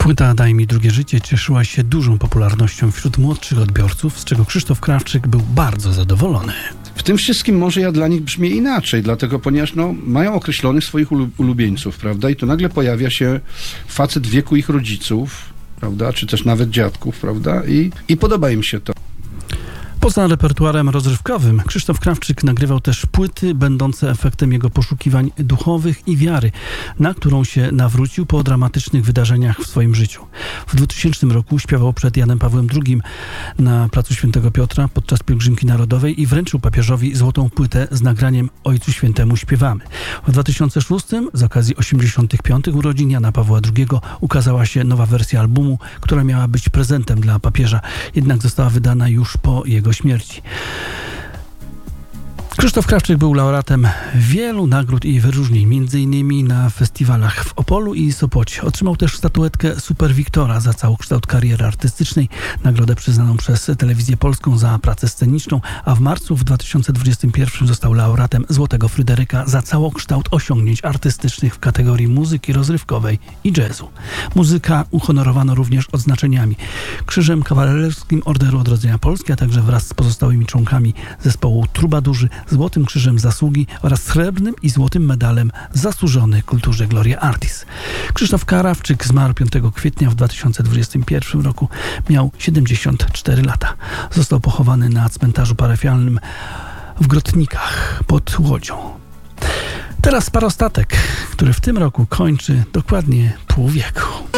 Płyta Daj mi drugie życie cieszyła się dużą popularnością wśród młodszych odbiorców, z czego Krzysztof Krawczyk był bardzo zadowolony. W tym wszystkim może ja dla nich brzmię inaczej, dlatego ponieważ mają określonych swoich ulubieńców, prawda? I tu nagle pojawia się facet wieku ich rodziców, prawda? Czy też nawet dziadków, prawda? I podoba im się to. Poza repertuarem rozrywkowym, Krzysztof Krawczyk nagrywał też płyty będące efektem jego poszukiwań duchowych i wiary, na którą się nawrócił po dramatycznych wydarzeniach w swoim życiu. W 2000 roku śpiewał przed Janem Pawłem II na placu Świętego Piotra podczas pielgrzymki narodowej i wręczył papieżowi złotą płytę z nagraniem Ojcu Świętemu śpiewamy. W 2006 z okazji 85. urodzin Jana Pawła II ukazała się nowa wersja albumu, która miała być prezentem dla papieża, jednak została wydana już po jego śmierci. Krzysztof Krawczyk był laureatem wielu nagród i wyróżnień, m.in. na festiwalach w Opolu i Sopocie. Otrzymał też statuetkę Super Wiktora za całokształt kariery artystycznej, nagrodę przyznaną przez Telewizję Polską za pracę sceniczną, a w marcu w 2021 został laureatem Złotego Fryderyka za całokształt osiągnięć artystycznych w kategorii muzyki rozrywkowej i jazzu. Muzyka uhonorowano również odznaczeniami: Krzyżem Kawalerskim Orderu Odrodzenia Polski, a także wraz z pozostałymi członkami zespołu Trubadurzy Złotym Krzyżem Zasługi oraz srebrnym i złotym medalem Zasłużony Kulturze Gloria Artis. Krzysztof Krawczyk zmarł 5 kwietnia w 2021 roku. Miał 74 lata. Został pochowany na cmentarzu parafialnym w Grotnikach pod Łodzią. Teraz parostatek, który w tym roku kończy dokładnie pół wieku.